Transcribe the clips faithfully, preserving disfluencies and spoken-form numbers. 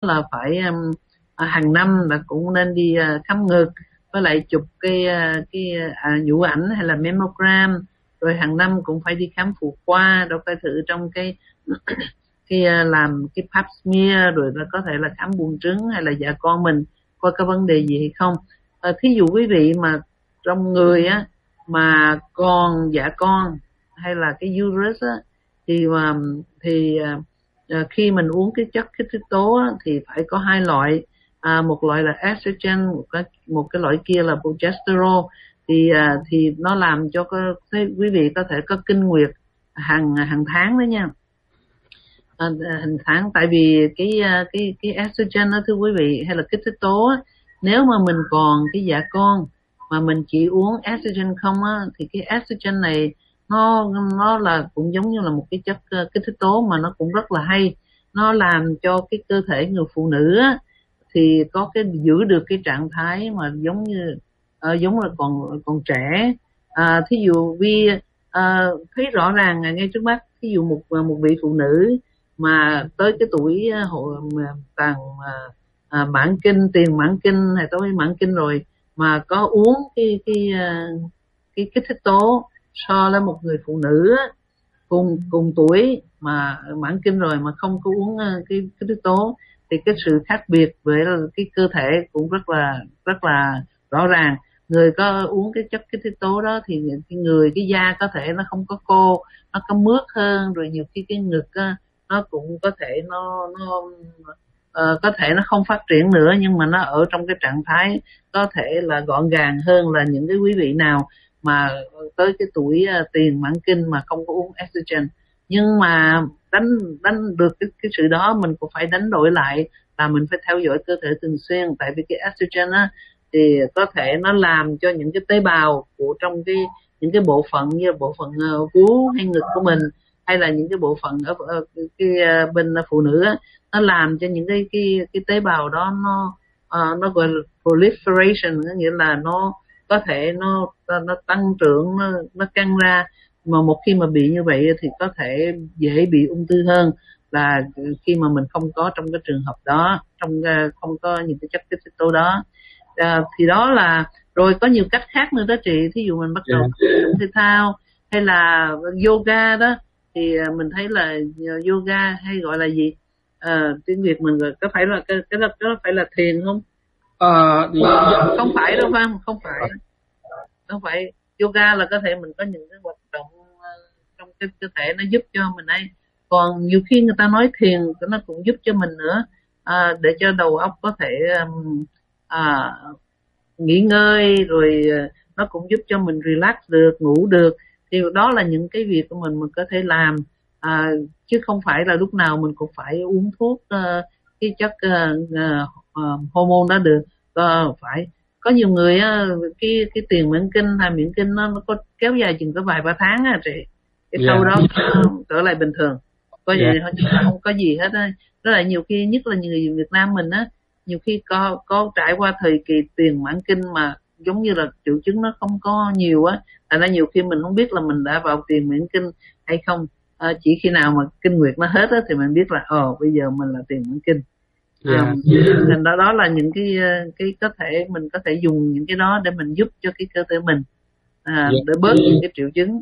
là phải um, hàng năm là cũng nên đi uh, khám ngực, với lại chụp cái uh, cái uh, nhũ ảnh hay là mammogram, rồi hàng năm cũng phải đi khám phụ khoa, rồi phải thử trong cái cái uh, làm cái pap smear, rồi là có thể là khám buồng trứng hay là dạ con mình coi có vấn đề gì hay không. Uh, thí dụ quý vị mà trong người á mà còn dạ con hay là cái uterus á, thì mà thì uh, khi mình uống cái chất kích thích tố á, thì phải có hai loại, uh, một loại là estrogen, một cái một cái loại kia là progesterone. Thì uh, thì nó làm cho có, quý vị có thể có kinh nguyệt hàng hàng tháng đó nha, uh, hàng tháng. Tại vì cái cái cái estrogen đó thưa quý vị, hay là kích thích tố á, nếu mà mình còn cái dạ con mà mình chỉ uống estrogen không á, thì cái estrogen này nó nó là cũng giống như là một cái chất uh, kích thích tố mà nó cũng rất là hay. Nó làm cho cái cơ thể người phụ nữ á, thì có cái giữ được cái trạng thái mà giống như uh, giống là còn còn trẻ. Uh, thí dụ vì uh, thấy rõ ràng ngay trước mắt, thí dụ một một vị phụ nữ mà tới cái tuổi uh, hội tàn uh, uh, mãn kinh, tiền mãn kinh hay tới mãn kinh rồi mà có uống cái cái uh, cái kích thích tố so với một người phụ nữ cùng cùng tuổi mà mãn kinh rồi mà không có uống uh, cái kích thích tố, thì cái sự khác biệt về cái cơ thể cũng rất là rất là rõ ràng. Người có uống cái chất kích thích tố đó thì cái người cái da có thể nó không có khô, nó có mướt hơn, rồi nhiều khi cái ngực á, nó cũng có thể nó nó uh, có thể nó không phát triển nữa, nhưng mà nó ở trong cái trạng thái có thể là gọn gàng hơn là những cái quý vị nào mà tới cái tuổi uh, tiền mãn kinh mà không có uống estrogen. Nhưng mà đánh đánh được cái, cái sự đó, mình cũng phải đánh đổi lại là mình phải theo dõi cơ thể thường xuyên. Tại vì cái estrogen á thì có thể nó làm cho những cái tế bào của trong cái những cái bộ phận như bộ phận uh, vú hay ngực của mình, hay là những cái bộ phận ở, ở cái uh, bên phụ nữ á, nó làm cho những cái cái cái tế bào đó nó uh, nó gọi là proliferation, có nghĩa là nó có thể nó nó tăng trưởng, nó nó căng ra. Mà một khi mà bị như vậy thì có thể dễ bị ung thư hơn là khi mà mình không có trong cái trường hợp đó, trong uh, không có những cái chất kích thích tố đó. Uh, thì đó là rồi có nhiều cách khác nữa đó chị. Thí dụ mình bắt đầu yeah. thể thao hay là yoga đó, thì mình thấy là yoga hay gọi là gì, uh, tiếng Việt mình có phải là cái cái đó, cái đó phải là thiền không? Uh, uh, không phải đâu phải không? Không phải, không phải. Yoga là có thể mình có những cái hoạt động uh, trong cái cơ thể nó giúp cho mình ấy. Còn nhiều khi người ta nói thiền nó cũng giúp cho mình nữa, uh, để cho đầu óc có thể um, À, nghỉ ngơi, rồi nó cũng giúp cho mình relax được, ngủ được. Thì đó là những cái việc của mình mình có thể làm, à, chứ không phải là lúc nào mình cũng phải uống thuốc uh, cái chất uh, uh, hormone đó được. Uh, phải có nhiều người uh, cái cái tiền mãn kinh hay miễn kinh nó, nó có kéo dài chừng có vài ba tháng à chị, cái sau yeah. đó uh, trở lại bình thường, có gì yeah. không có gì hết á. Đó là nhiều khi, nhất là người Việt Nam mình á, nhiều khi có có trải qua thời kỳ tiền mãn kinh mà giống như là triệu chứng nó không có nhiều á, thành ra nhiều khi mình không biết là mình đã vào tiền mãn kinh hay không. À, chỉ khi nào mà kinh nguyệt nó hết á thì mình biết là ồ bây giờ mình là tiền mãn kinh. Yeah. À, thành đó đó là những cái cái có thể mình có thể dùng những cái đó để mình giúp cho cái cơ thể mình à, yeah. để bớt những cái triệu chứng.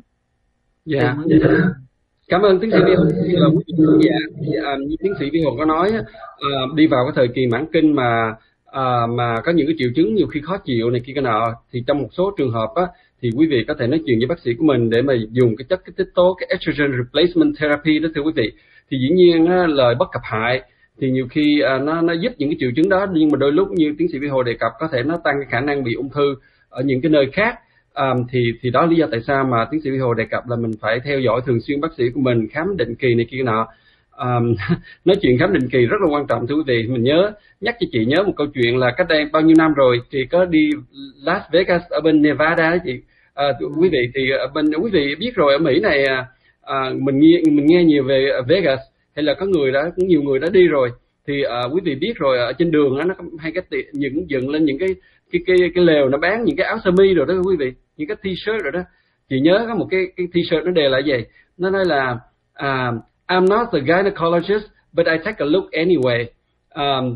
Dạ. Yeah. Yeah. Cảm ơn tiến sĩ Vi Hồ. Là quý vị khán giả, thì, à, như tiến sĩ Vi Hồ có nói, à, đi vào cái thời kỳ mãn kinh mà à, mà có những cái triệu chứng nhiều khi khó chịu này kia cái nọ, thì trong một số trường hợp á, thì quý vị có thể nói chuyện với bác sĩ của mình để mà dùng cái chất kích thích tố, cái estrogen replacement therapy đó thưa quý vị. Thì dĩ nhiên á, lời bất cập hại, thì nhiều khi à, nó nó giúp những cái triệu chứng đó, nhưng mà đôi lúc như tiến sĩ Vi Hồ đề cập có thể nó tăng cái khả năng bị ung thư ở những cái nơi khác. Um, thì thì đó là lý do tại sao mà tiến sĩ Vi Hồ đề cập là mình phải theo dõi thường xuyên bác sĩ của mình, khám định kỳ này kia nọ. Um, nói chuyện khám định kỳ rất là quan trọng thưa quý vị. Mình nhớ nhắc cho chị nhớ một câu chuyện là cách đây bao nhiêu năm rồi, thì có đi Las Vegas ở bên Nevada đó chị. À, quý vị thì ở bên quý vị biết rồi, ở Mỹ này à, mình nghe mình nghe nhiều về Vegas, hay là có người đã cũng nhiều người đã đi rồi, thì à, quý vị biết rồi, ở trên đường á, nó hay cái những dựng lên những cái cái cái cái lều nó bán những cái áo sơ mi rồi đó quý vị, những cái t-shirt rồi đó. Chị nhớ có một cái cái t-shirt nó đề là gì, nó nói là uh, I'm not a gynecologist but I take a look anyway. Um,